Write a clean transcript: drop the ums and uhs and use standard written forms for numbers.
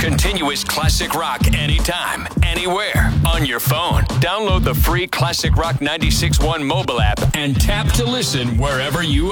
continuous classic rock anytime, anywhere, on your phone. Download the free Classic Rock 96.1 mobile app and tap to listen wherever you